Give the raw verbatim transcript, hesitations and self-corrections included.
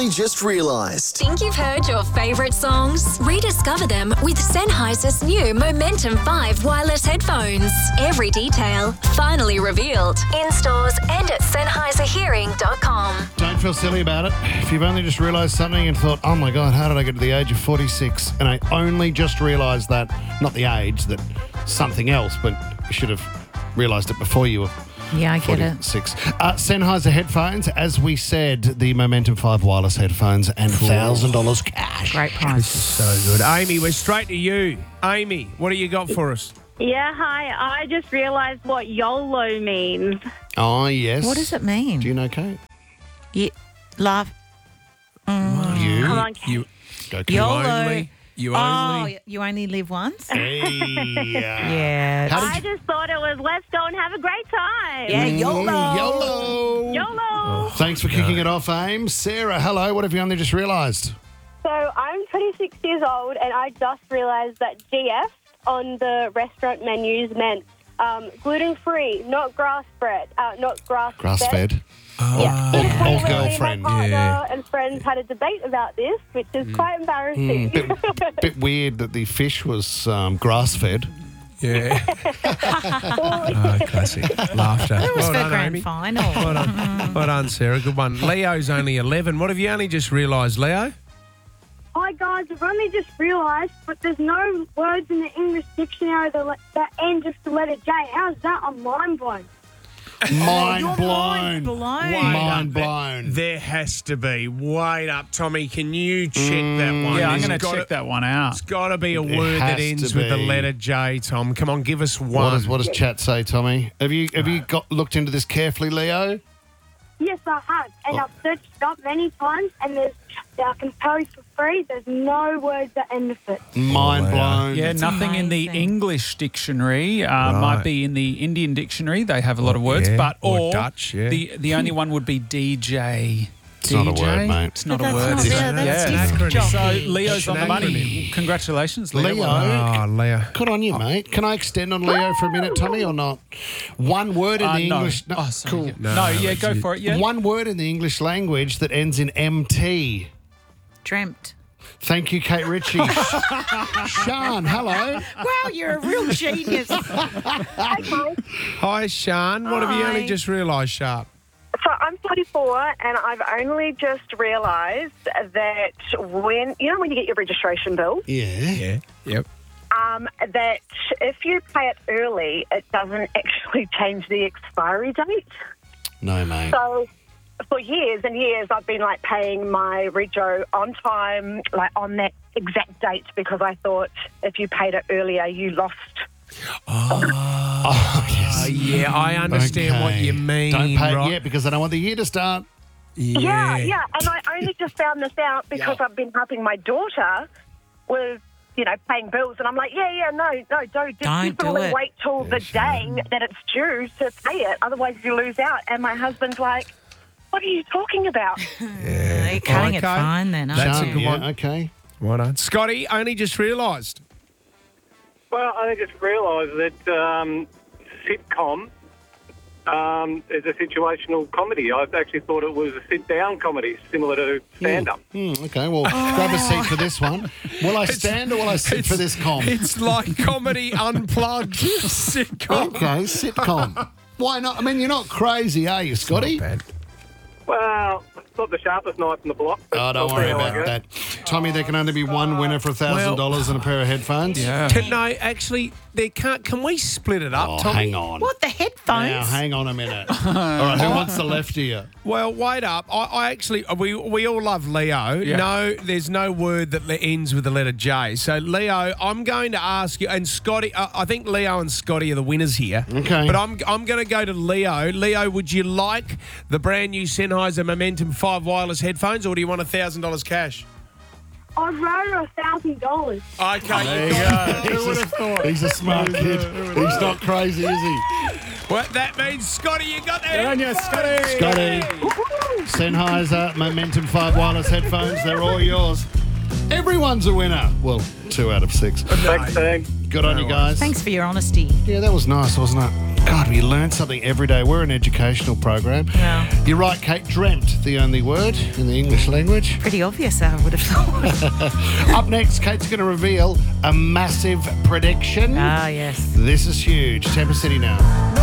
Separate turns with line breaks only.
only just realised.
Think you've heard your favourite songs? Rediscover them with Sennheiser's new Momentum five wireless headphones. Every detail finally revealed in stores and at Sennheiser Hearing dot com.
Don't feel silly about it. If you've only just realised something and thought, oh my God, how did I get to the age of forty-six? And I only just realised that, not the age, that something else, but you should have realised it before you were
Yeah, I get it.
forty-six. Uh, Sennheiser headphones, as we said, the Momentum five wireless headphones and one thousand dollars cash.
Great price.
So good. Amy, we're straight to you. Amy, what do you got for us?
Yeah, hi. I just realised what YOLO means.
Oh, yes.
What does it mean?
Do you know, Kate?
Yeah, love.
You?
Come on,
You,
Go, Kate.
YOLO.
only, you
Oh,
only.
you only live once?
Hey, uh,
Yeah.
How
I
did you...
just thought it was let's go and have a great time.
Yeah, YOLO.
Mm, YOLO.
YOLO.
Thanks for kicking it off, Ames. Sarah, hello. What have you only just realised?
So I'm twenty-six years old and I just realised that G F on the restaurant menus meant um, gluten-free, not grass-fed, uh, not grass-fed.
Grass-fed.
Yeah.
Old,
When
old
me,
girlfriend.
My partner
Yeah.
and friends had a debate about this, which is quite embarrassing.
Bit, bit weird that the fish was um, grass-fed.
Yeah. oh, classic. Laughter.
It was
Well
for
done,
grand
Amy.
final.
Well done. Well done, Sarah. Good one. Leo's only eleven. What have you only just realised, Leo?
Hi guys, I've only just realised, but there's no words in the English dictionary that, le- that end with the letter J. How's that? I'm mind blown.
Mind blown.
blown.
Mind blown.
There has to be. Wait up, Tommy. Can you check that one?
Yeah, I'm
There's
going to
gotta-
check that one out.
It's got to be a
It
word that
has
ends
to
with the
be.
letter J, Tom. Come on, give us one.
What does, what does chat say, Tommy? Have you have you got looked into this carefully, Leo?
Yes, I have, and
Oh.
I've searched it up many times, and there's I can tell you for free, there's no words that end with it.
Mind blown.
Yeah, nothing in the
amazing.
English dictionary. Uh,
Right.
Might be in the Indian dictionary. They have a lot of words,
yeah,
but
or
or,
Dutch, yeah.
the the only one would be D J.
It's not a
D J?
word, mate.
It's not
But
a
that's
word.
not
is
real,
it?
that's
yeah.
disc jockey.
So Leo's
It's
on the
an
money.
acronym.
Congratulations, Leo.
Leo.
Oh, Leo.
Good on you, mate. Can I extend on Leo for a minute, Tommy, or not? One word in
Uh,
the
no.
English.
Oh, sorry.
cool.
Yeah.
No,
No, yeah, go
you-
for it. Yeah.
One word in the English language that ends in M T.
Dreamt.
Thank you, Kate Ritchie. Sean, hello.
Wow, you're a real genius.
Hi, Sean. What have you only
Hi.
just realised, Sharp?
So I'm forty-four and I've only just realised that when, you know when you get your registration bill,
Yeah.
Yeah. Yep.
um, that if you pay it early, it doesn't actually change the expiry date.
No, mate.
So for years and years, I've been like paying my rego on time, like on that exact date, because I thought if you paid it earlier, you lost.
Oh, yes.
Uh, yeah, I understand what
Okay.
you mean.
Don't pay
right?
it yet because I don't want the year to start.
Yeah, yeah. And I only just found this out because I've been helping my daughter with, you know, paying bills. And I'm like, yeah, yeah, no, no, don't. Just
Don't do
definitely
it.
wait till the day that it's due to pay it. Otherwise, you lose out. And my husband's like, what are you talking about?
You're cutting it
Okay.
fine then, aren't
That's a
you?
good
yeah,
one.
okay.
Well done. Scotty, only just realised.
Well, I just realised that um, sitcom um, is a situational comedy. I actually thought it was a sit-down comedy, similar to stand-up.
Hmm, okay, well, grab a seat for this one. Will I stand or will I sit for this com?
It's like comedy unplugged sitcom.
Okay, sitcom. Why not? I mean, you're not crazy, are you, Scotty?
Not bad.
Well, it's not the sharpest knife in the block. but
Oh, don't
I'll
worry
see how I
about
go.
that. Tommy, there can only be one winner for one thousand dollars and a pair of headphones.
Yeah.
Can, no, actually, they can't. Can we split it up,
Oh,
Tommy?
hang on.
What, the headphones?
Now, hang on a minute. All right, who wants the left ear?
Well, wait up. I, I actually, we we all love Leo.
Yeah.
No, there's no word that le- ends with the letter J. So, Leo, I'm going to ask you, and Scotty, uh, I think Leo and Scotty are the winners here.
Okay.
But I'm I'm going to go to Leo. Leo, would you like the brand new Sennheiser Momentum five wireless headphones, or do you want one thousand dollars cash?
I'd rather a thousand dollars.
Okay.
There you go. Who would have thought? He's a smart kid. He's not crazy, is he?
Well, that means, Scotty, you got that.
on you, Scotty.
Scotty. Sennheiser Momentum five wireless headphones. They're all yours. Everyone's a winner. Well, two out of six.
Thanks, team.
Good on you guys.
Thanks for your honesty.
Yeah, that was nice, wasn't it? God, we learn something every day. We're an educational program.
Yeah.
You're right, Kate. Dreamt, the only word in the English language.
Pretty obvious, I would have thought.
Up next, Kate's going to reveal a massive prediction.
Ah, yes.
This is huge. Tampa City now.